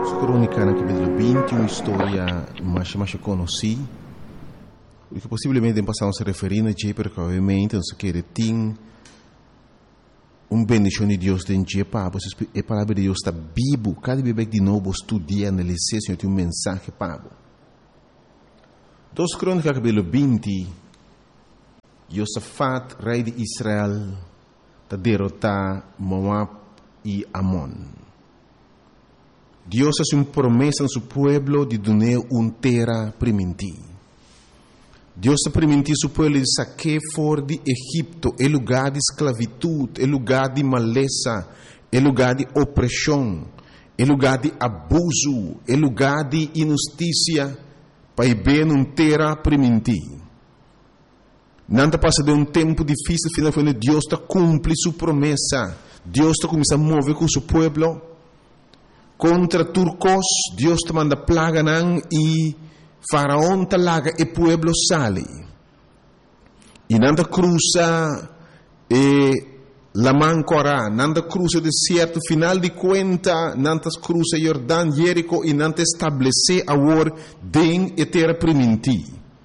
Crônica na capítulo 20, uma história mais conhecida, que possivelmente passamos a referir a Jay, porque obviamente nós queremos ter bendição de Deus dentro de Pablo. A palavra de Deus está vivo. Cada vez de novo estudia, analisar, Senhor, tem mensagem Pablo. 2 Crônica capítulo 20, Josafat, rei de Israel, está derrotar Moab e Amon. Deus hace uma promessa a seu pueblo de dar uma terra permitir. Deus está permitir seu pueblo de sacar fora de Egipto, é lugar de esclavitud, é lugar de maleza, é lugar de opressão, é lugar de abuso, é lugar de injustiça, para ver uma terra permitir. Nada passa de um tempo difícil, finalmente Deus está cumprir sua promessa. Deus está começando a mover com seu pueblo. Contra turcos, Deus te manda plaga e faraón te laga e pueblo sale. E nanda cruza la mancora, nanda cruza o deserto, final de conta, nanda cruza Jordão, Jerico e nanda estabelece agora den e terra primiti.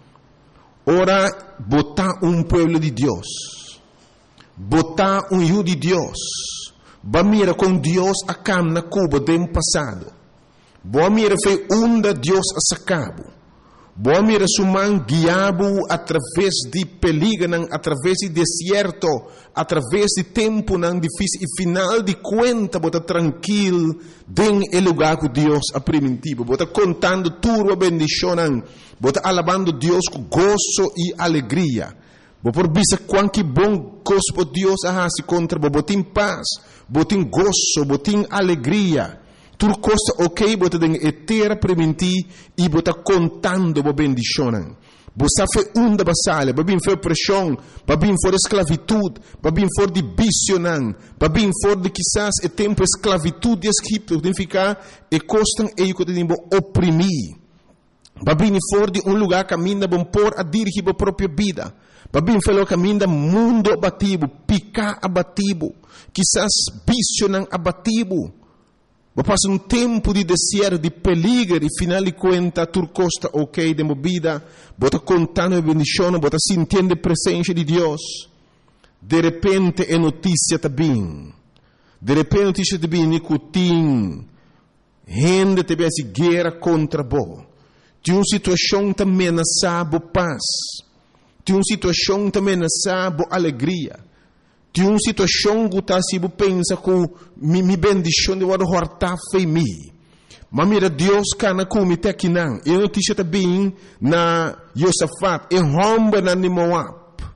Ora, botar pueblo de Deus, botar hijo de Deus. Ba mira com Deus a cam na Cuba do passado. Boa mira foi onda Deus a sacabo. Boa mira suman guiabo através de peligro, através de deserto, através de tempo não difícil e final de conta bota tranquilo den el lugar que Deus a primitivo. Bota contando tudo a bendição, bota alabando Deus com gozo e alegria. Por bisa quanto bom gosto Deus arrasa contra botim paz, botim gozo, botim alegria. Tudo costa ok, bota den etera preventi e bota contando bo bendição. Bosa foi da basalha, babim foi pressão, babim for esclavitud, babim for de bicionan, babim for de quizás e tempo esclavitud de Egipto, tem ficar e costam e que tem bo oprimir. Babim for de lugar caminha bom por a dirigir a própria vida. Babim falou caminho mundo abatido, picar abatido, quizás visionan abatido. Passa tempo de deserto, de peligro, e final de conta, tu costa ok de movida, bota contando a bendição, bota sentindo a presença de Deus. De repente é notícia também. De repente notícia também, nicotim, gente também se guerra contra bo. De uma situação também ameaçada paz. De uma situação também ameaçada alegria. De uma situação que está se pensa que me bendição de wado horta foi mi. Mas mira Deus cana como te aqui não. E notícia também na Josafat, e romba na Moab.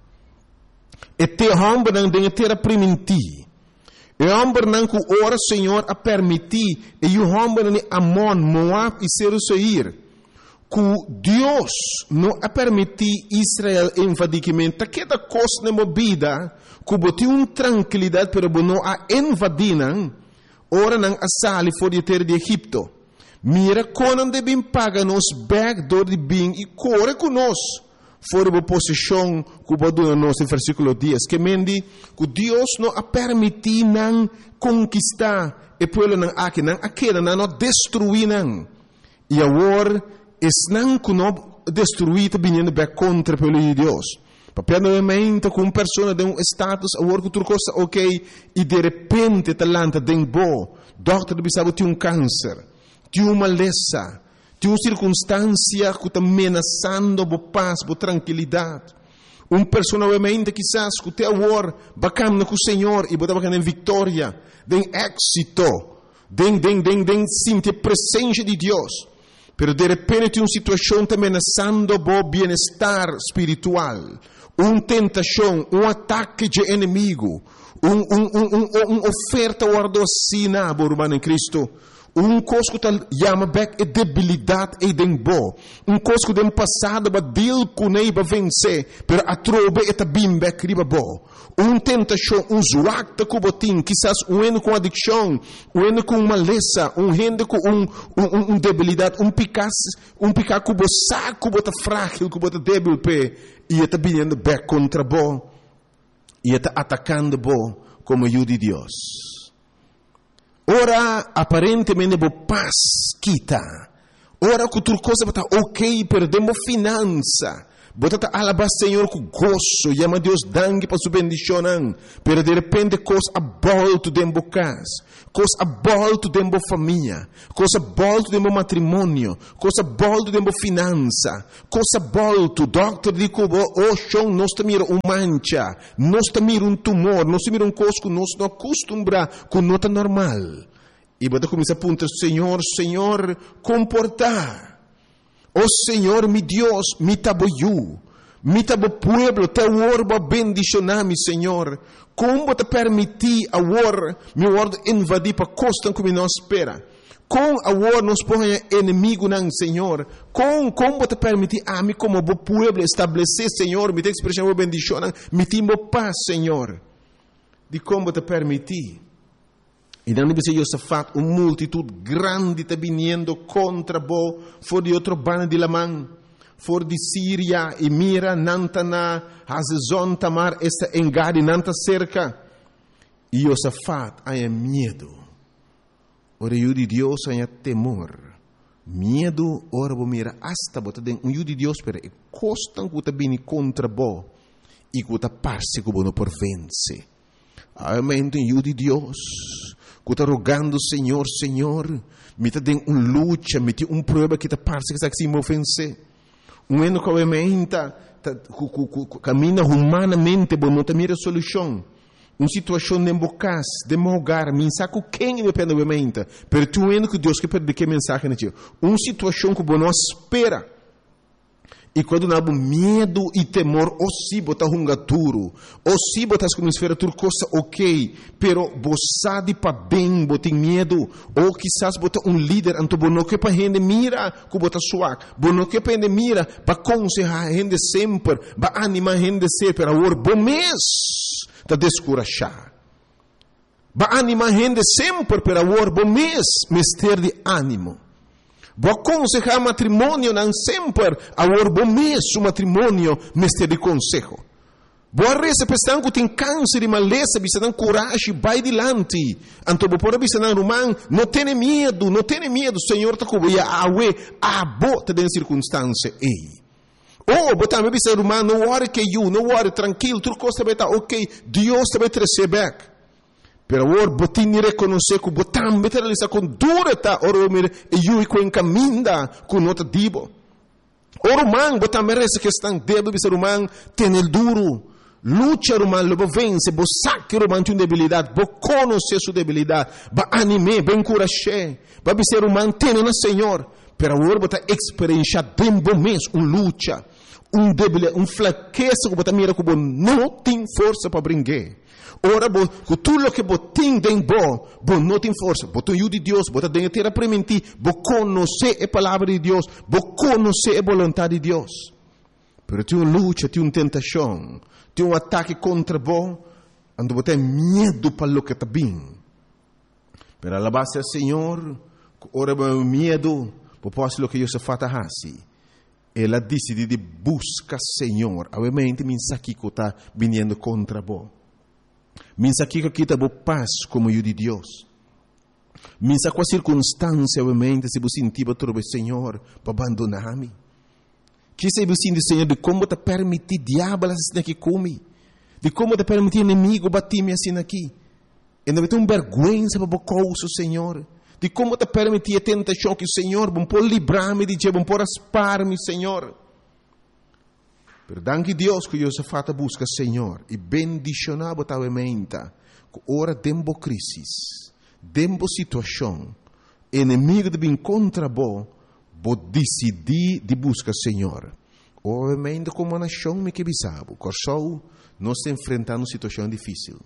E te romba na de terra primiti. E romba na que ora Senhor a permitir e o romba na Amon, Moab e Seir. Que Deus não a permitir Israel invadicamente, que da coisa na movida, que botou uma tranquilidade para não a invadir, ora não a sali fora de terra de Egipto. Mira quando devem pagar nos backdoor de bem e corre conosco fora da posição que botou nos no versículo 10, que mendi que Deus não a permitir não conquistar e pueblo não aqui não aquela não destruir não. E agora não que não destruir vindo bem contra o povo de Deus. Papel novamente com uma pessoa de um status, agora que tudo costa ok, e de repente talanta de bo, doutor bisabo tem câncer, tem uma maleza, tem uma circunstância que está ameaçando a paz, a tranquilidade. Uma pessoa novamente quizás que tem agora bacana com o Senhor e botar bacana em vitória, de êxito, de sentir a presença de Deus. Pero de repente tem uma situação também ameaçando o bem-estar espiritual, uma tentação, um ataque de inimigo, uma oferta guardocina, irmão em Cristo, coisa que chama back debilidade e dembo, coisa que tem passado para deal com ele para vencer, pero a trobe e também back riba bo. Tentação, zoacta com botim, quizás com adicção, com maleza, gente com debilidade, picar com saco, bota frágil, com bota débil, e está vindo back contra bo, e está atacando bo como ajuda de Deus. Ora, aparentemente, bo paz quita. Ora, que outra coisa está ok, perdemos finança. Bota alabar Senhor com gozo, llama Deus dangue para sua bendição, pero de repente coisa abolto dentro da casa, coisa abolto dentro da família, coisa abolto dentro do matrimônio, coisa abolto dentro da finança, coisa abolto, doctor diz que oh chão nós mira mancha, nós mira tumor, nós mira coisa que nós não acostumbra com nota normal. E bota começa a apontar, Senhor, comportar. Oh Senhor, mi Deus, mi tabo pueblo, te orba bendicionami, Senhor. Como te permitir agora, mi word invadir para costa como nós espera. Com agora nos põe inimigo não, Senhor. Como te permitir a mim como pueblo estabelecer, Senhor, mi te expressão bendição, mi timbo paz, Senhor. De como te permitir. E não deve ser Josafat, uma multitud grande está vindo contra Bo, for de outro bando de Lamã, for de Síria, e mira, Nantana, Hazezon, Tamar, esta engade, Nanta cerca. E Josafat, há medo. Ora, o de Deus, há temor. Medo, ora, vou mira, hasta, bota dentro, o de Deus, pero, e costam que está vindo contra Bo, e que está parse que não por vence. Amém, o de Deus. Que está rogando, Senhor, me está dando uma luta, me tem uma prova que está parece que está se ofencer. Um ano que obviamente caminha humanamente, mas não tem mira solução. Uma situação de embocas, de mogar, mensagem quem depende obviamente. Mas tu ano que Deus quer perder que mensagem não tinha. Uma situação que não espera. E quando não há medo e temor, ou se botar um gaturo, ou se botar como esfera tudo coisa ok, pero você de para bem, botar medo, ou quizás botar um líder, então não que para gente mira, que botar suave, não que para gente mira, para aconselhar a gente sempre, para animar a gente sempre, para agora bom mês, para descorachar. Para animar a gente sempre, para agora bom mês, ter de ânimo. Vou aconselhar matrimônio não sempre, agora bom mês o matrimônio mestre de consejo. Vou receber que tem câncer e maleza, bisa não coragem, vai adiante. Então vou pôr bisa não romano, não tenha medo, Senhor está cobrindo a bota de circunstância ei. Oh, botar me bisa romano, não worry que não worry, tranquilo, tudo coisa vai estar ok, Deus vai te receber. Pero agora, botin ni reconhecer que botam meter lisa com dureta, ora mir e eu com encaminda com nota dibo. Ora man, botam merece que estão debo bisa romano, tem el duro. Lucha romano, lobo vence, bo saque romano tem debilidade, bo conhecer sua debilidade, ba anime, ba encorajar, ba bisa romano tem na Senhor. Pero agora botar experiência dembo mês, luta, debilidade, fraqueza que botar mira que não tem força para brincar. Ora, com tudo que você tem dentro, você não tem força. Você tem o de Deus, você tem que ter a permitir, você conhecer a palavra de Deus, você conhecer a vontade de Deus. Mas tem uma luta, tem uma tentação, tem um ataque contra você, onde você tem medo para o que está bem. Mas a base do Senhor, ora, o medo, você pode o que Deus faz assim. Ela decide de buscar o Senhor. Obviamente, mensagem que está vindo contra você. Minsa que aqui está paz como eu de Deus. Minsa com a circunstância, obviamente, se você sentir para Senhor, para abandonar-me. Que se você sentir, Senhor, de como te permitir diabo assim aqui comigo. De como te permitir inimigo bater-me assim aqui. E não vai ter uma vergonha para o coisa, Senhor. De como te permitir a tentação que o Senhor, bom por livrar-me de Deus, bom por aspar-me, Senhor. Perdão que Deus que Josafat busca Senhor e bendicionar totalmente que ora dembo crisis, dembo situação, inimigo de vir contra bo decidir de buscar Senhor. Obviamente como uma nação me que bisabo, corsou nós enfrentando uma situação difícil.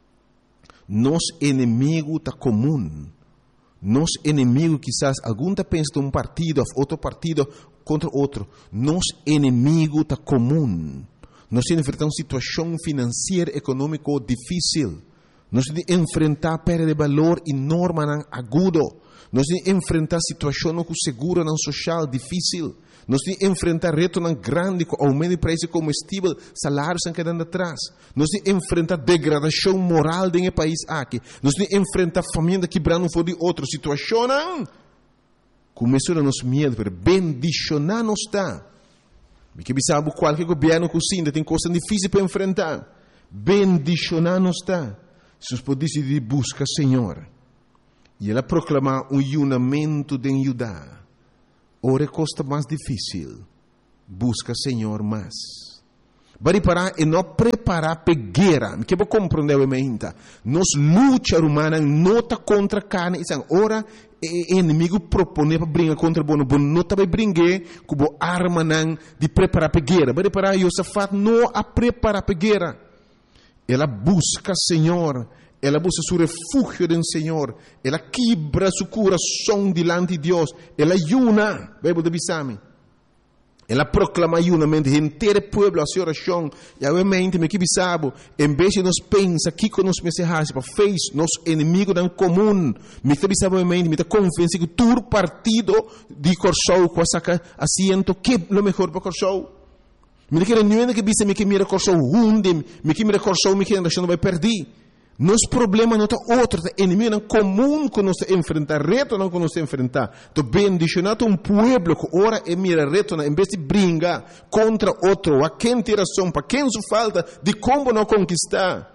Nosso inimigo está comum. Nosso inimigo quizás algum está pensando um partido, outro partido contra outro. Nosso inimigo está comum. Nós enfrentamos uma situação financeira, econômica difícil. Nós temos de enfrentar perda de valor enorme agudo. Nós temos de enfrentar situações com seguro não social difícil. Nós temos de enfrentar retos grandes com aumento de preço de combustível, salários que quedando atrás. Nós temos de enfrentar degradação moral dentro do país aqui. Nós temos de enfrentar família quebrando fora de outra situação. Começou a nos medo, pero bendicionar não está. Porque sabe qualquer governo que ainda tem coisas difíceis para enfrentar. Bendicionar não está. Se nós podemos decidir buscar o Senhor. E ela proclamar um unimento de Judá. Ora costa mais difícil. Busca o Senhor mais. Bari parar e não preparar para guerra. Que vou compreender o menta. Nos luta humana não está contra carne. Ora o inimigo propõe para brincar contra o bono. Não está para brincar com a arma de preparar para guerra. Bari parar e Josafat não a preparar para guerra. Ela busca o Senhor. Ela busca seu refúgio no Senhor. Ela quebra seu coração diante de Deus. Ela ayuna. Bíblia de Bisame. Ela proclama ayunamento. Inteiro povo a sua oração. E obviamente, me que bisabo. Em vez de nós pensar que com nós mensagens para fez nosso inimigo em comum. Me que bisabo obviamente. Me que confiança que todo partido de Corsou com essa assento que é o melhor para Corsou. Me que não é que bisamo que mira Corsou hunde. Me que mira Corsou me que não vai perder. Nosso problema não está outro, é inimigo não comum que nós enfrentar, reto não que nós enfrentar. Então, bendicionado um povo que ora e mira reto, em vez de brigar contra outro, a quem tem razão, para quem se falta, de como não conquistar.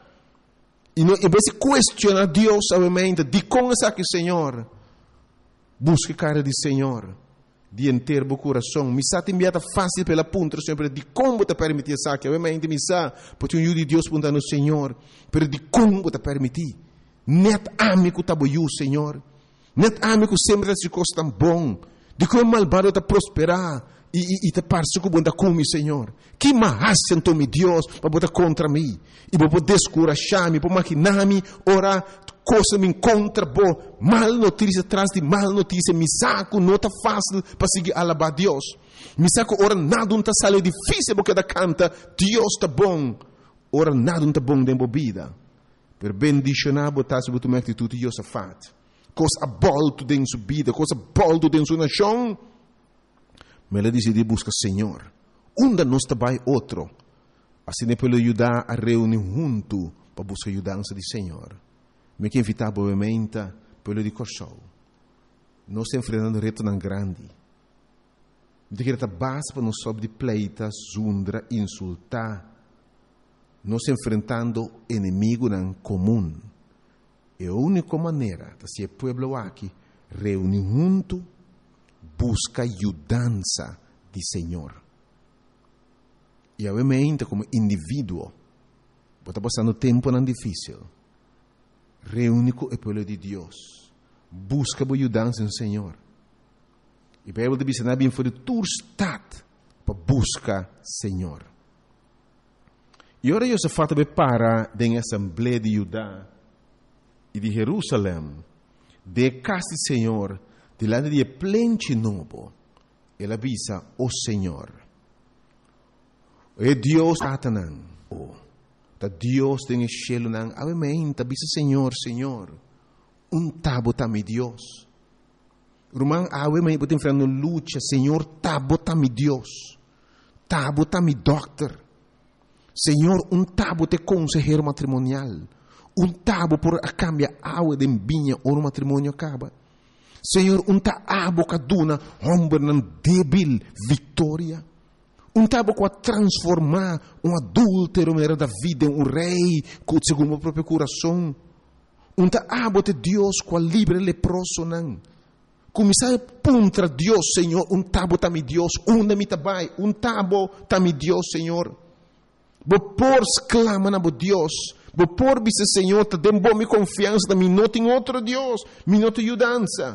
E não, em vez de questionar Deus, obviamente, de como está aqui, Senhor, busque a cara do Senhor, de inteiro o coração. Me está enviada fácil pela ponta, sempre de como te permitir isso aqui. Obviamente, me está, porque o de Deus pergunta no Senhor, pero de como te permitir. Net amigo tá boiu, Senhor. Net amigo sempre as coisas tão bom. De como malvado te prosperar e te parece que bom da come, Senhor. Que mais sentou me Deus para botar contra mim e para descorajar-me, para maquinar-me, ora coisa me encontra boa, mal notícia atrás de mal notícia, me saco, não está fácil para seguir alabar Deus. Me saco, ora nada não está sale difícil porque da canta, Deus está bom. Ora nada não está bom dentro da vida. Per bendicionar botar sobre tua atitude de Josafat. Coisa bolto dentro sua vida, coisa bolto dentro sua nação. Mas ela decidiu buscar o Senhor. Onde nós vai outro. Assim é para ajudar a reunir junto para buscar a ajudança do Senhor. Me que invitar obviamente pelo de Corsou. Nós estamos enfrentando reto tão grande. De que está base para nós sobre de pleita, zundra, insultar. Nós enfrentando inimigo em comum. E a única maneira de ser povo aqui reunir junto, busca ajudança do Senhor. E obviamente como indivíduo, está passando tempo não difícil. Reúne com o povo de Deus. Busca a ajudança no Senhor. E a Bíblia diz que bem foi de tua estado para buscar o Senhor. E agora Josafat para da Assembleia de Judá e de Jerusalém, de casa do Senhor, delante de plente novo. Ele avisa o Senhor. É Deus Satanás. Ta Deus tem cielo nang amen tabisa Senhor tabo tami Deus rumang awe may butin frano lucha Senhor tabo tami Deus tabo tami doctor Senhor tabo te consejero matrimonial tabo por a cambia awe de binha o matrimônio acaba Senhor ta abo kaduna hombre nan débil victoria tabo com a transformar adúltero da vida em rei segundo o próprio coração. Tabo de Deus com a livre leproso não. Começar contra Deus, Senhor. Tabo tami Deus. Onde me tabai. Tabo tami Deus, Senhor. Por exclama na Deus. Por bisa Senhor. Te dem bom confiança da não tem outro Deus. Me não tem ajudança.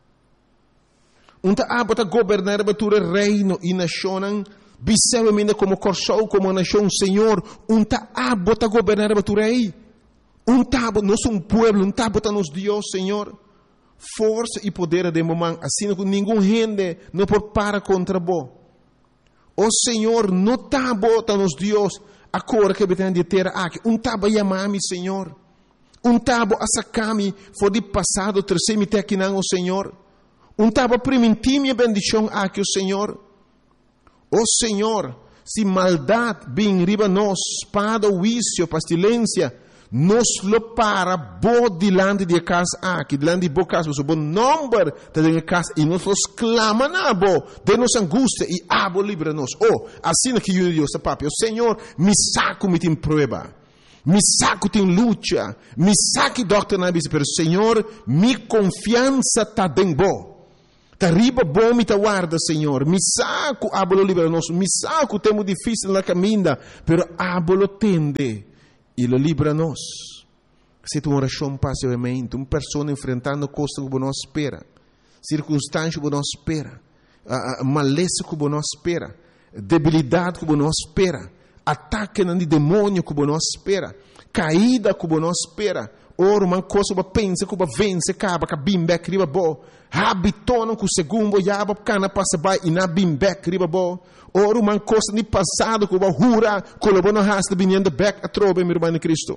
Abo ta governar o reino e nação. Bisewemenda como Corsou, como nação, Senhor, tabo está governar a tu rei. Tabo, nós somos pueblo, tabo está nos Deus, Senhor. Força e poder de momento, assim que nenhum gente não pode parar contra vós. O Senhor, não tabo está nos Deus, agora que tem de terra aqui, tabo chama-me, Senhor. tabo asakami for de passado terceiro aqui não o Senhor. Tabo permitir minha bendição aqui o Senhor. O Senhor, se maldade vem riba nós, espada, vício, pestilência, nos lo para bo dilante de casa aqui, dilante de bo casa, o bom número de casa e nos clama na bo de nossa angústia e abo livra-nos. Oh, assim que eu digo, papi, o Senhor me saco me tem prova, me saco tem luta, me saque doctor na bisa, pero Senhor, mi confiança tá bem bo. Tá riba bom me tá guarda, Senhor. Me saco abo livra-nos, me saco temo difícil na caminha, pero abo lo tende. E lo livra-nos. Se tu oração passivamente, uma pessoa enfrentando coisas que não espera, circunstâncias que não espera, maleza que não espera, debilidade que não espera, ataque de demônio que não espera, caída que não espera, ora uma coisa que pensa que vence, acaba que bimbek riba bo, habitona que o segundo yaba cana passa by e na bimbek riba bo. Ora uma coisa de passado que vai jura, colabora na raça vinhando back a trobe, meu irmão em Cristo.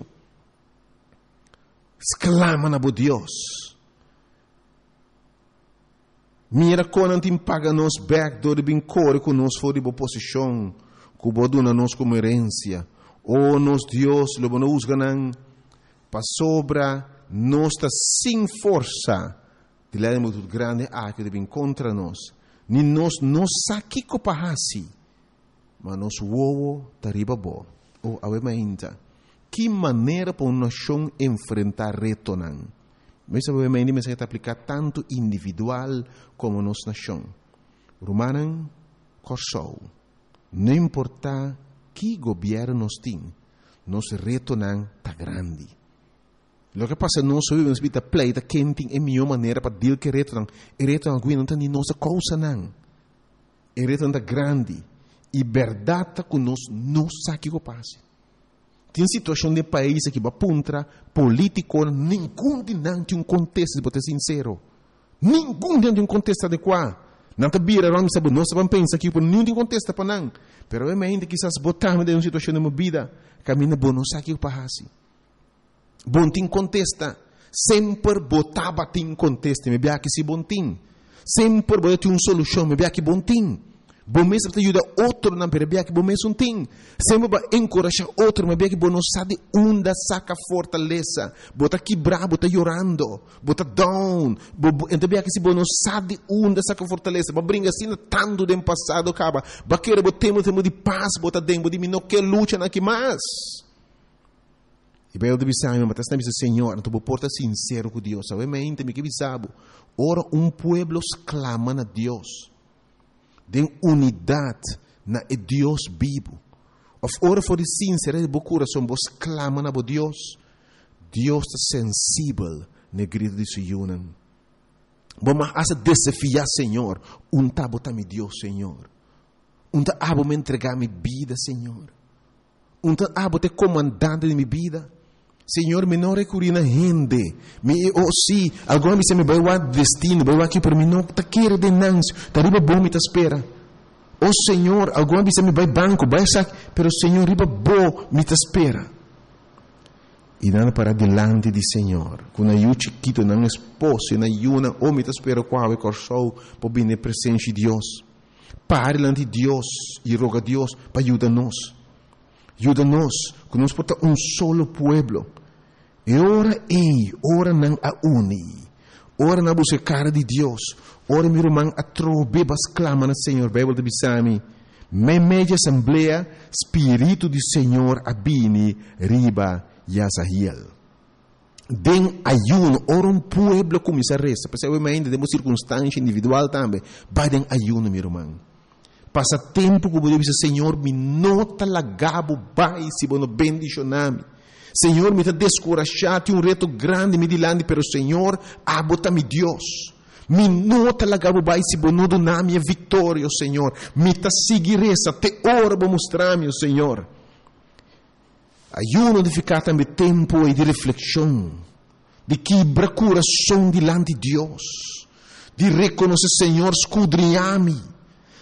Exclama na bo Deus. Mira quando tem paga nos back do de bem core com nos for de boa posição, que bo dona nos como herência. Oh nos Deus, lo bono usganan para sobra nos está sem força. De lá é muito grande que de bem contra nós. Ni nos saki ko pahasi, mas nos wowo tariba bo. O awemainta. Que maneira para uma nação enfrentar reto nan? Mas awemainta me se aplicar tanto individual como nos nação. Romanan corsou. Não importa que governo nos tem, nos reto nan tá grande. Lo que passa não só vivemos vida pleita quenting é melhor maneira para deal que reto não não tem nem nossa causa não. Reto não grande e verdade que nós não sabe o que passa. Tem situação de país que va puntra político nenhum de não tem contexto para ser sincero. Nenhum tem contexto adequado. Não tá bira não sabe nós vamos pensar que por nenhum tem contexto para não. Pero é ainda que essas botarmos de uma situação de uma vida caminha bom não sabe o que passa. Bom tem contesta, sempre botava tem contesta, me bia que se bom tem, sempre botava uma solução, me bia que bom tem, bom mesmo te ajuda outro na me bia que bom mesmo tem, sempre vai encorajar outro, me bia que bom não sabe onde saca fortaleza, bota quebrar, bota chorando, bota down, então bia que se bom não sabe onde saca fortaleza, vai brincar assim tanto do passado acaba, vai querer botemos de paz, bota dentro de mim não quer luta na que mais. E bem, eu disse, mas está dizendo, Senhor, não estou porta sincero com Deus. Sabe, mas ainda me que bisabo. Ora, pueblo clama na Deus. De unidade na Deus vivo. Ora, for sincero de coração, vos clama na Deus. Deus está sensível na grito de Sion. Vamos a desafiar, Senhor. Tabo tá me Deus, Senhor. Tabo me entregar minha vida, Senhor. Tabo te comandante de minha vida. Senhor, me não recorri na gente. Se alguma vez me vai o destino, vai aqui para mim, não está querendo de nanço, está riba bom me espera. Senhor, alguma vez me vai banco, vai sair, pero Senhor, riba bom me espera. E nada para delante de Senhor. Quando eu chiquito, não esposo, na yuna, me espera qual é corso, para vir na presença de Deus. Pare diante de Deus e roga a Deus para ajudar-nos. Ajuda-nos, que nós porta solo pueblo. E ora não a uni. Ora na buscar de Deus. Ora meu irmão a trobebas clama no Senhor. Bíblia de Bisami. Media assembleia, Espírito do Senhor abini riba Yasahiel. Den ayuno, ora pueblo começa a resta. Percebe ainda temos circunstância individual também. Vai den ayuno, meu irmão. Passa tempo que eu disse, Senhor, me nota lagabo vai se bono bendicioname. Senhor, me está descorajado, um reto grande me dilante, pero Senhor, abota-me Deus. Me nota lagabo vai se bono doname a vitória, Senhor. Me está seguir essa, te ora para mostrar-me, Senhor. Ayuno de ficar também tempo e de reflexão, de quebrar coração dilante de Deus, de reconhecer, Senhor, escudrinhar-me.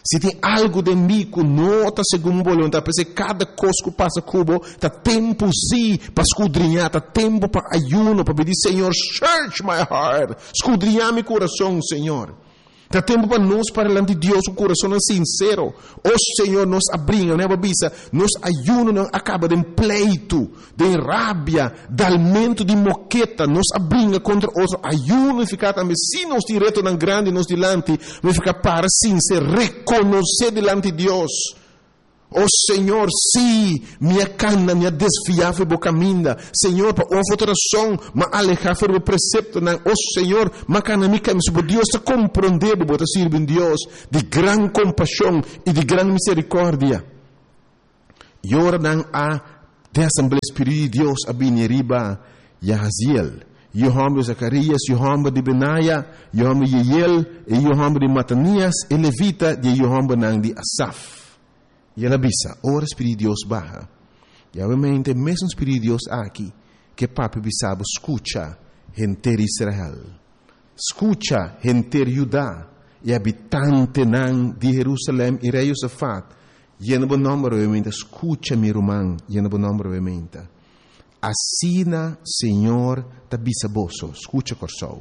Se tem algo de mim que não está segundo vontade, porque cada coisa que passa cubo, está tempo sim para escudrinhar, está tempo para ayuno, para pedir, Senhor, search my heart, escudrinhar meu coração, Senhor. Está tempo para nós, para diante de Deus, o coração é sincero. O Senhor nos abrinha, né, babisa? Nos ayuno não acaba de pleito, de rábia, de alimento de moqueta, nos abrinha contra outro. Ayuno e ficar também, se nos direto não grande, nos dilante, mas ficar para sim, se reconhecer dilante de Deus. Oh Senhor, sim, minha cana, minha desfiava e boca minda. Senhor, para uma alteração, mas alejar o precepto, não. Oh Senhor, mas cana mica, mas por Deus te compreender, para servir em Deus, de grande compaixão e de grande misericórdia. E ora não há de Assembleia Espírita de Deus, a bineriba, Yahaziel, Yohamba de Zacarias, Yohamba de Benaia, Yohamba de Yeiel, e Yohamba de Matanias, e Levita, de Yohamba não de Asaf. E ela bisa, ora Espírito de Deus barra. E obviamente, mesmo Espírito de Deus aqui, que papi bisabo, escucha, gente de Israel. Escucha, gente de Judá, e habitante de Jerusalém, e rei Josafat. E não bom nome, obviamente, escucha, meu irmão, e não bom nome, obviamente. Assina, Senhor, da bisaboso, escucha, corsou.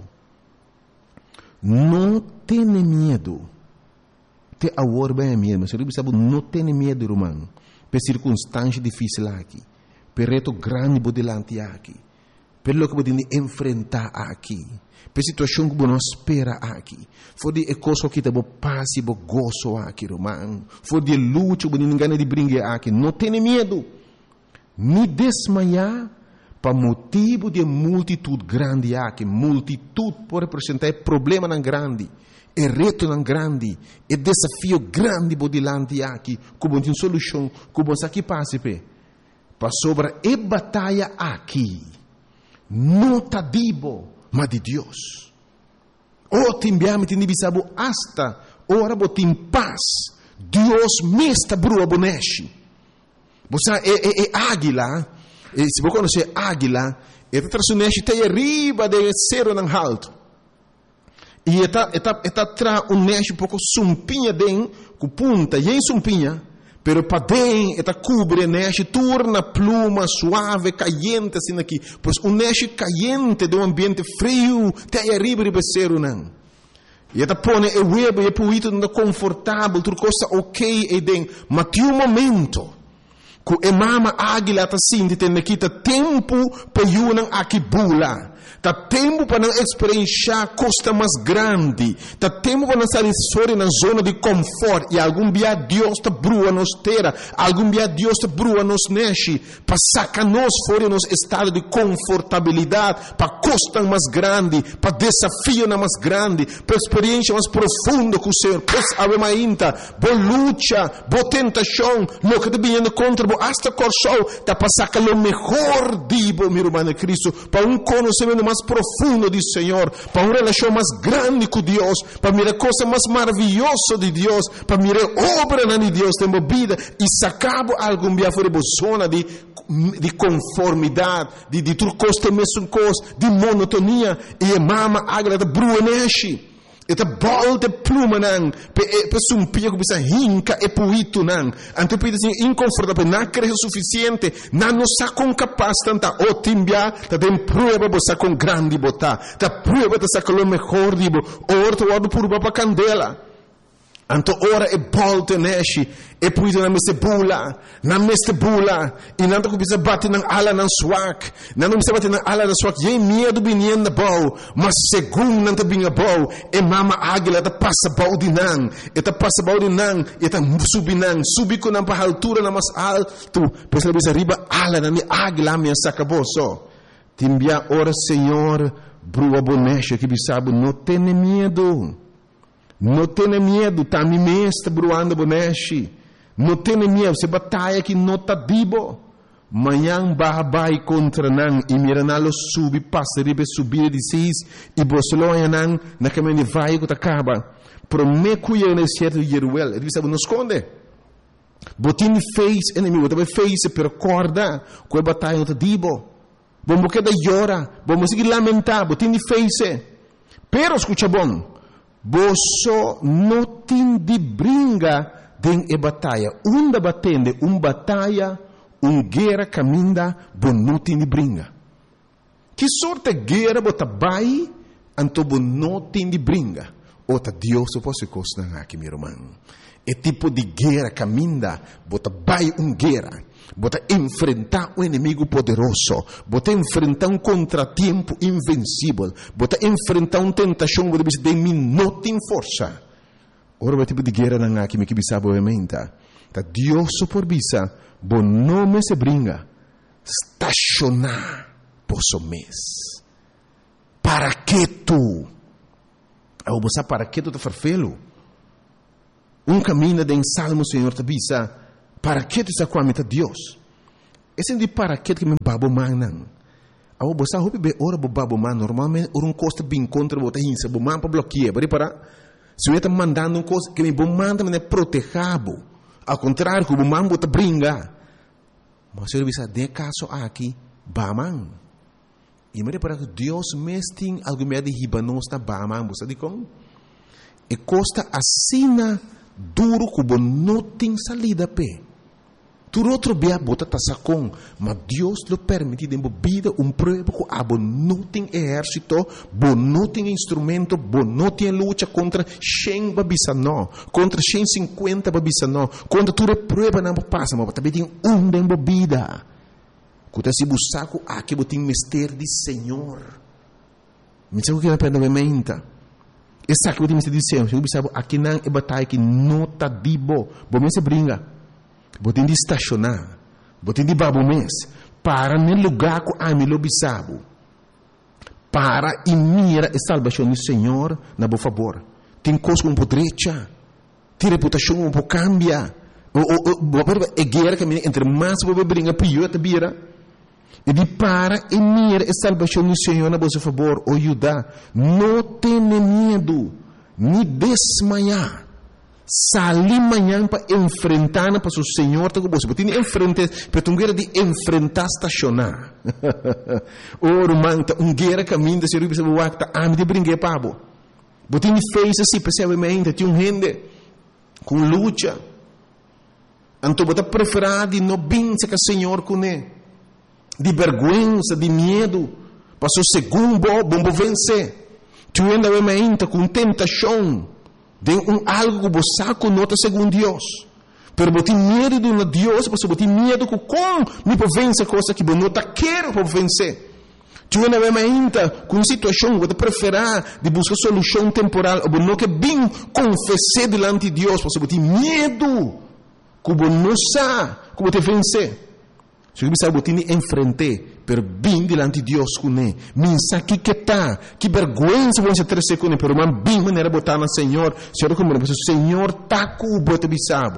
Não tenha medo. Te agora bem mesmo, se você não tem medo, irmão, por circunstância difícil aqui, por reto grande por delante aqui, pelo que você tem que enfrentar aqui, por situação que você não espera aqui, for de coisa que você passa e você gozo aqui, irmão, for de luta que você não ganha de brincar aqui, não tem medo, nem desmaiar, para motivo de multitude grande aqui, multitude pode representar problema não grande. É reto não grande, é desafio grande por delante aqui, como tem solução, como aqui passa para sobre a batalha aqui, não está dibo, mas de Deus. O timbiame tem bisabo hasta ora botim paz, Deus me está brua boneshi. Você é águila, se você conhece águila, é traçoneshi tem arriba de cero não alto. E está tra um neste pouco sumpinha den, com punta, e em sumpinha, pero para den, está cobre neste, torna pluma suave, caliente assim aqui, pois um neste caliente de um ambiente frio, tem arriba de becero não. E está põe o web e puito não confortável, tudo coisa ok e den, mas tem um momento, que a mama águila está assim, tem aqui tempo para eu aqui bula. Tá tempo para não experienciar costa mais grande. Tá tempo para não sair fora na zona de conforto. E algum dia Deus te brua nos terra. Algum dia Deus te brua nos neche. Para sacar nós fora nos estado de confortabilidade. Para costa mais grande. Para desafio mais grande. Para experiência mais profunda com o Senhor. Pois ave mainta. Boa luta. Boa tentação. Lo que te vindo contra. Boa hasta corso. Tá para sacar o melhor dibo, meu irmão de Cristo. Para um conhecimento mais profundo do Senhor, para uma relação mais grande com Deus, para mirar coisa mais maravilhosa de Deus, para mirar obra de Deus na vida e sacar algum dia fora da zona de conformidade, de tudo coisa mesmo coisa, de monotonia e mama águia da bruaneshi. Eta bol de pluma nang, pe sumpia que bisa hinca e puito nang. Ante pide assim inconfortável, não cresce o suficiente, não nos sacam capaz tanta o timbia, ta tem prueba bosa com grande bota, ta prueba ta saca o melhor dibo, orto wado purba pa candela. Anto ora e bolte neshi e puito na meste bula e nanto que bisa bate nang ala nang swak nanto bisa bate nang ala nang swak ye medo binien na bau mas segundo nanto binga bau e mama águila ta passa bau di nang e ta passa bau di nang e ta subi ko nang pa altura na mas alto pesa bisa riba ala nang águila minha sacaboso timbia ora Senhor brua bonecha que bisabo não tem medo. Não tenha medo, tá me mesta bruando boneshi. Não tenha medo, se batalha que não tá dibo. Manhã babai contra nan e miranalo subi passa ribe subir de seis e bosloia nan na caminho vai que acaba. Prome cuia no certo yeruel, ele sabe não esconde. Botin fez inimigo, também fez per corda, com a batalha não tá dibo. Vamos que da llora, vamos seguir lamentar, botin fez. Pero escucha bom. Boso não tem de brinca den e batalha. Unda batende, batalha, guerra caminda, bo não tem de brinca. Que sorte guerra bota bai, anto bo não tem de brinca. Ota Deus o posso costar aqui, meu irmão. É tipo de guerra caminda, bota bai guerra. Bota enfrentar um inimigo poderoso, bota enfrentar contratempo invencível, bota enfrentar tentação que você tem não tem força. Ora o tipo de guerra não há que me sabe obviamente. Tá Deus por bisa, bom nome se brinca, estacionar posso mês. Para que tu? Eu vou saber para que tu te farfelo? Caminho de Salmo Senhor te bisa. Para que tu está com a meta Deus? Esse de para que me babo manan. Ao você hope be ora bo babo man normalmente ora costa bem contra bota hinsa bo man para bloquear, para se eu está mandando coisa que me bo manda me protegabo. Ao contrário, que bo man bota brinca. Mas eu bisa de caso aqui baman. E me para que Deus mesting algo me de hibanos na baman, você de com? E costa assina duro que bo não tem salida pe. Tu outro bia bota tasacon, mas Deus lhe permite de vida prova que abo não tem exército, bo não tem instrumento, bo não tem luta contra 100 babisano, contra 150 babisano, contra tudo prova não passa, mas também tem de vida. Quando se busca aqui botem mistério de Senhor. Me sabe o que é pena mementa? Essa que botem mistério de Senhor, eu sabe aqui não é batalha que não tá dibo, bo me se brinca. Botem de estacionar, botem de babo mês, para no lugar que a mim lobisabo, para e mira a salvação do Senhor na boa favor. Tem coisa com podrecha, tem reputação com cambia, é guerra que entre mais você brinca pior te vira. E de para e mira a salvação do Senhor na boa favor, ajuda, não tenha medo, nem desmaiar. Salir amanhã para enfrentar para o Senhor, tá com você. Botem enfrentar, para tu guerra de enfrentar estacionar. Oro manta guerra caminho de ser o bispo wakta am de brincar pabo. Botem fez assim percebamente tinha gente com luta. Anto bota preferado não bença que o Senhor com de vergonha, de medo, passou segundo bom vencer. Tu ainda vai com tentação. De algo que você conota segundo Deus. Pero você medo de um Deus, você tem medo que como me vence coisa que você não quer vencer. Tu não vai ainda com situação que você prefere de buscar solução temporal, ou não que bem confessar diante de Deus, você tem medo que você não sabe como te vencer. Se você sabe que enfrentar, pero bem diante de Deus com ele. Minsa que tá, que vergonha você ter com ele, pero man bem maneira botar no Senhor. Senhor como o Senhor tá com o bote bisabo.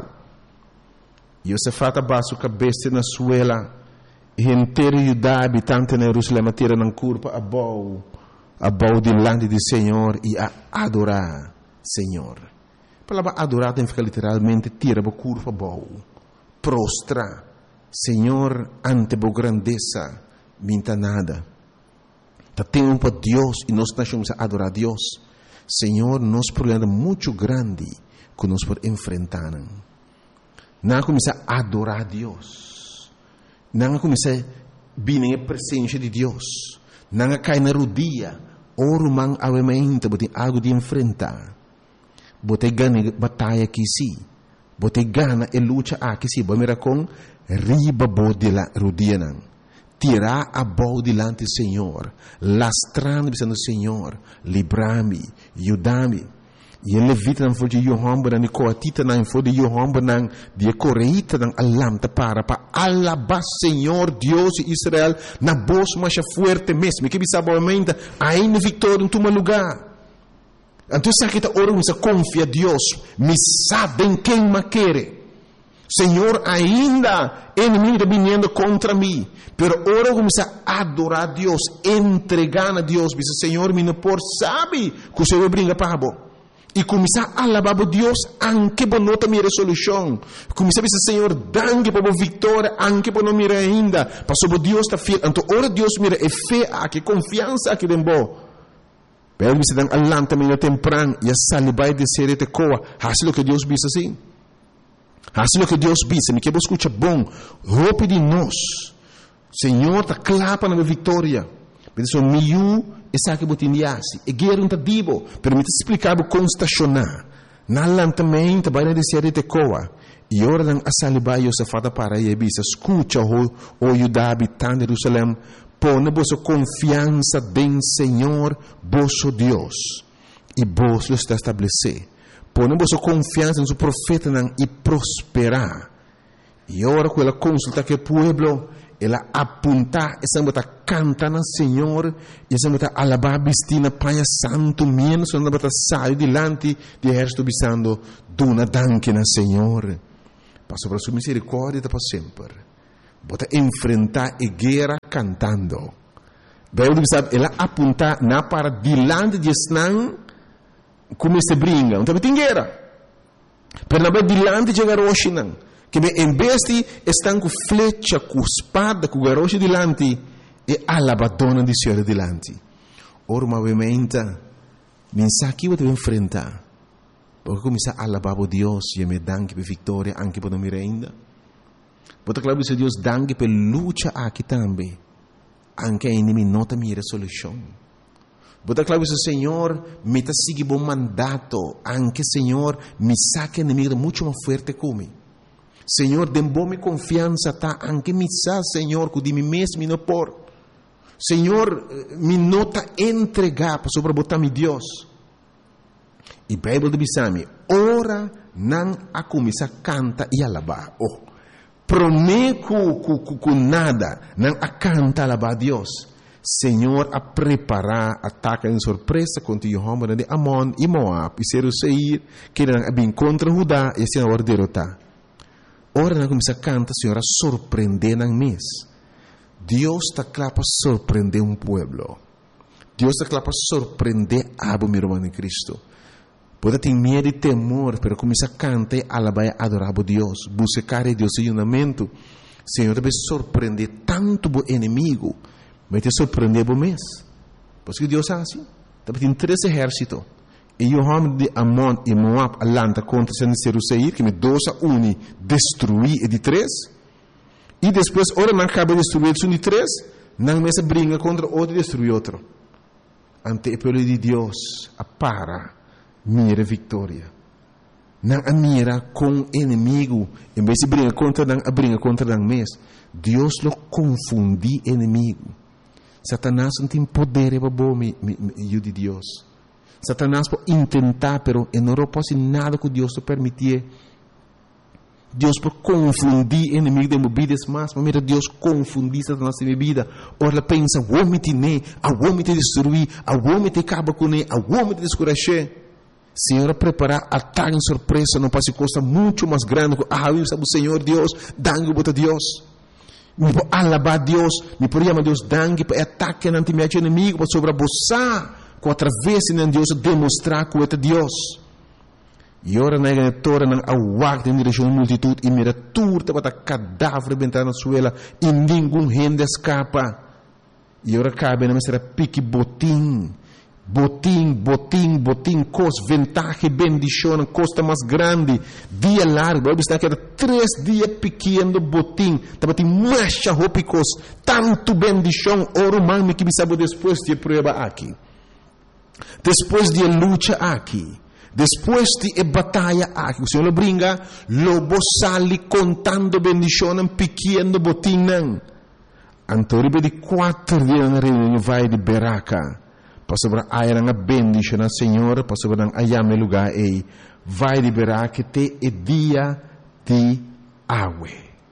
E você fata baixo cabeça na suela, e inteiro Judá habitante na Jerusalém tira na curva a bau diante do Senhor e a adorar Senhor. A palavra adorar tem que ficar literalmente tira a curva bau, prostra. Senhor, ante a grandeza, minta nada. Tá tempo para Deus e nós estamos a adorar a Deus. Senhor, nós problema muito grande que nós podemos enfrentar. Não começar a adorar a Deus. Não começar a vir a presença de Deus. Não cair na rodilha. Oro man avemento, botem algo de enfrentar. Botem ganha batalha que sim. Botem gana e luta aqui sim. Bom, com riba bode la rodina, tirar a boa dilante do Senhor, lastrando pensando Senhor, livra-me, ajuda-me. E ele levita não foi de Yohamba, não coatita não foi de Yohamba, não de correita não alamta para alabar Senhor Deus de Israel na voz mais forte mesmo, que bisa boamente ainda vitória em teu lugar. Então sabe que tá orando, você confia a Deus, me sabem quem me quer. Senhor, ainda inimigo está vindo contra mim, pero ora começar a adorar a Deus, entregar a Deus, diz Senhor, me não por sabe que o Senhor brinca para bo. E começar a alabar a Deus, anche por não ter resolução. Começar a dizer Senhor, dangue para a vitória, anche por não mirar ainda, para sobre Deus está fiel. Então ora Deus mira é fé, que confiança que tem bo. Pero se dan alanta meio temprano e a salibai de ser te coa. Hace lo que Deus visa assim. Hace lo que Deus visa. Me quero escutar bom. Roupa de nós. Senhor, tá clapa na minha vitória. Mas o miu está que botindiasi. E guerra não tá divo. Permite explicar como estacionar. Na lantamento vai na de ser te coa. E ora lang a salibai o safata para e visa. Escuta o Judá habitante de Jerusalém. Põe vossa confiança em Senhor, vosso Deus, e vos lo está estabelecer. Põe vossa confiança no profeta e prosperar. E ora, quando ela consulta que o povo, ela apunta, essa bota canta na Senhor, e essa bota alabar bistina Pai Santo, menos essa bota sai delante de exército bisando, duna danke na Senhor. Passo para sua misericórdia para sempre. Bota enfrentar a guerra cantando. Bem, sabe, ela apunta na para dilante de Snan como se brinca. Então tem guerra. Pero na dilante de garoche não. Que em vez de estar com flecha, com espada, com garoche dilante, e alabadona de Senhor dilante. Ora, obviamente, mensagem que vou enfrentar. Porque começar a alabar a Deus e me danke per vitória anche per me ainda. Bota claro que Deus danke per luta aqui também. Anche a inimigo nota minha solução. Bota claro que o Senhor me está seguindo bom mandato. Anche Senhor me saca inimigo muito mais forte como. Senhor, dê bom confiança tá. Anche me sa Senhor que de mim mesmo não por. Senhor, me nota entregar para sobre botar mi Deus. E a Bíblia diz-me, ora não a começar a cantar e alabar. Oh. Prometo com nada, não a canta alabar a Deus. Senhor, a preparar ataque em surpresa contra Jehová de Amon e Moab e Seir, que não bem contra Judá e assim a derrotar. Ora não começa a cantar, Senhor, a surpreender na mês. Deus está claro para surpreender povo. Deus está claro para surpreender a meu irmão em Cristo. Pode ter medo e temor, pero começa a cantar e alabar e adorar a Deus. Buscar a Deus em unamento. Senhor, deve surpreender tanto o inimigo, vai te surpreender o mês. Por isso que Deus é assim. Deve ter 3 exércitos. E o homem de Amon e Moab alanta contra Seir, que me 2-1 destruir e de 3. E depois, ora não acaba de destruir o de 3, não mais briga contra outro e destruir outro. Ante o povo de Deus, para. Mira vitória. Não a mira com inimigo. Em vez de brigar contra não, a briga contra não mesmo. Deus lo confundi inimigo. Satanás não tem poder para bom de Deus. Satanás pode tentar, pero não pode nada que Deus te permitir. Deus pode confundir inimigo de movidas mas mira Deus confundir Satanás em minha vida. Ora pensa, o homem te ne, o homem te destruir, o homem te acaba com ele, o homem te descuracher. Senhor, preparar ataque em surpresa não pode coisa muito mais grande. Sabe o Senhor Deus, dangue para Deus. Me pode alabar Deus, me pode chamar Deus dangue para ataque ante meu inimigo, para sobreabusar, com através de Deus demonstrar que é Deus. E ora na igreja não aguarda em direção à multidão e mira turta para cadáver bentar na suela e nenhum gente escapa. E ora cabe na mesa pique botim. Botim, cos, ventaja, bendição, costa mais grande, dia largo, está que era 3 dias pequeno botim, estava tem mais roupas, tanto bendição, oro mami que sabe depois de prova aqui, depois de luta aqui, depois de batalha aqui, o Senhor brinca, lobo sali contando bendição, pequeno botim não, antoribe de 4 dias na reunião vai de Beraca. Pastor ayah nga bendition na Senhor, pastor nang ayame lugar ay vai liberar que te e dia de awe.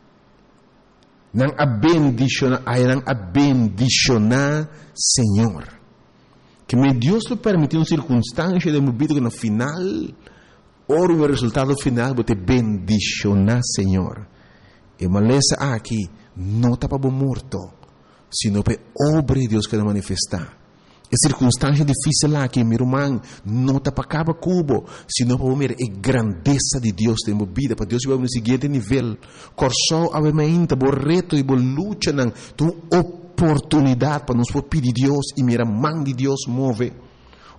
Nang a bendition ayah nang a bendicionar Senhor. Que me Deus lo permitiu uma circunstância de movido que no final, ora o resultado final bote bendicionar Senhor. E malesa aqui não está para morto, sino para obra de Deus que vai manifestar. É circunstância difícil lá que meu irmão não está para acabar cubo, sino para ver a grandeza de Deus em minha vida, para Deus vai no seguinte nível. Corso obviamente, o reto e a luta não, tu oportunidade para nos pedir Deus e mira mão de Deus move.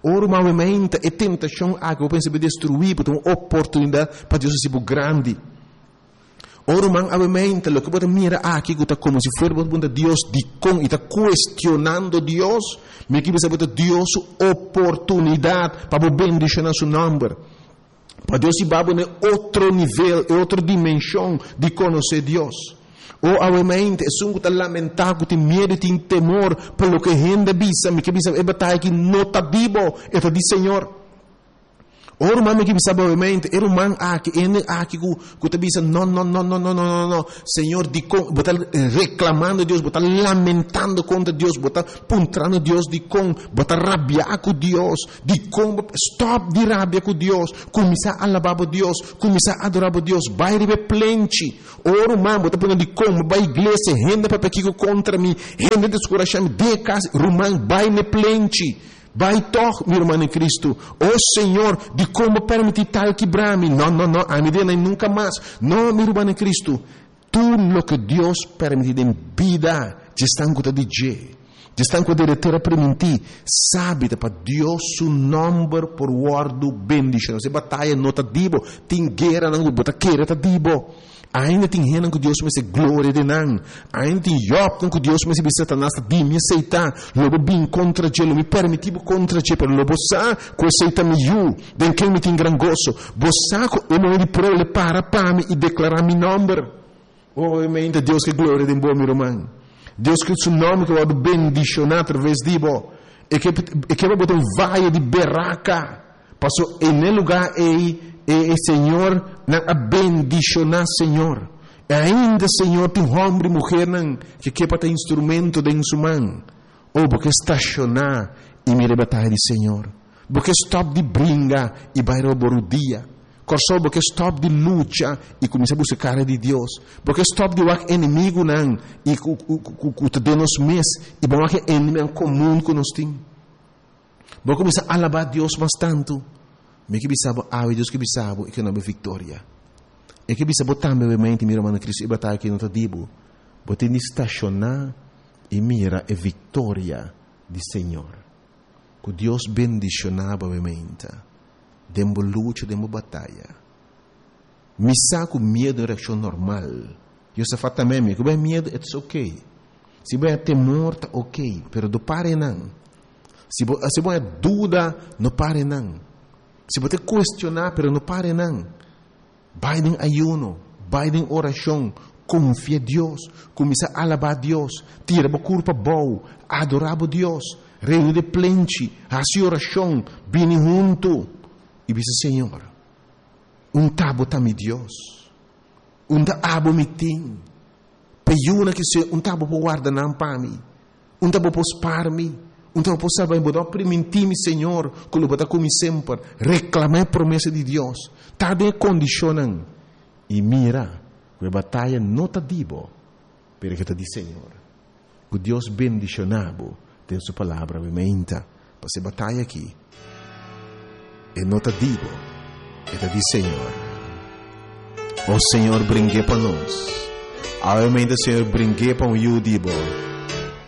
Ora, obviamente, a tentação que eu penso destruir, porque é uma oportunidade para Deus ser grande. Ora, obviamente, o que você mira aqui, é como se fosse Deus de com e está questionando Deus, mas que você Deus oportunidade para bendicionar seu nome. Para Deus ir para outro nível, outra dimensão de conhecer Deus. Ou, obviamente, é um que lamentar, que tem medo, tem temor, pelo que a gente bisa, mas que bisa é batalha que não está vivo, é de Senhor. Ora, mami que bisa, obviamente, era um man aqui, que te bisa, não, Senhor, de com, botar reclamando Deus, botar lamentando contra Deus, botar puntrando Deus de com, botar rabiar com Deus, de com, stop de rabia com Deus, começar a alabar Deus, começar a adorar Deus, vai receber plente. Ora, mami, botar punando de com, vai igreja, renda para pequeno contra mim, renda descorachar-me, de casa, rumang, vai ne plente. Vai toch, meu irmão em Cristo. Oh Senhor, de como permitir tal quebrar-me? Não, a minha vida nunca mais. Não, meu irmão em Cristo. Tudo o que Deus permite em vida, já está com de Deus. Já está com de ter a permitir. Sabe, para Deus, seu nome por guardo bendição. Se batalha não está dibo, tem guerra não, bota queira está dibo. Ainda tem gente que Deus me se glória de não. Ainda tem Job que Deus me se Satanás de me aceitar. Logo bem contra ele, me permitir contra ele, pero logo sa que aceita me you, den que me tem gran gozo. Bosa ko eu me prole para me e declarar meu nome. Oh, ainda Deus que glória de bom meu irmão. Deus que seu nome que vai bendicionar através de bo. E que vai botar vaia de berraca. Passou em lugar Senhor, a bendicionar, Senhor. E ainda, Senhor, tem homem e mulher que quer ter instrumento de sua mão. Ou porque estacionar e me rebatar de Senhor. Porque stop de brinca e vai roubar o dia. Corso porque stop de luta e começa a buscar de Deus. Porque stop de wak inimigo não e que te nos mês e bom que inimigo comum que nós temos. Porque começa a alabar Deus bastante. Me que bisabo, Deus que bisabo, e que não é vitória. E que bisabo também, obviamente, meu irmão Cristo, e batalha que não está dibo. Bote de estacionar e mira a vitória do Senhor. Que Deus bendicionava, obviamente. Dembo luta, dembo batalha. Me saco medo em reação normal. Eu só faço também, que bem medo, it's ok. Se bem temor, tá ok. Pero do pare não. Se bem dúvida, não pare não. Se você questionar, pero não pare não. Vai em ayuno, vai em oração, confia em Deus, começa a alabar a Deus, tira a culpa boa, adorar a Deus, reino de plente, a sua oração, vem junto. E diz, Senhor, tabo tá mi Deus, tabo me tem, peiuna que se tabo por guardar não para mim, tabo por spar me. Então, por saber, vou permitir-me, Senhor, que eu vou como sempre, reclamar a promessa de Deus. Está bem condicionando. E mira, que a batalha não está dibo, porque está de Senhor. Que Deus bendicionado tem sua palavra, obviamente, para essa batalha aqui. E não está dibo, está de Senhor. O Senhor brinque para nós. Obviamente, o Senhor brinque para o dibo.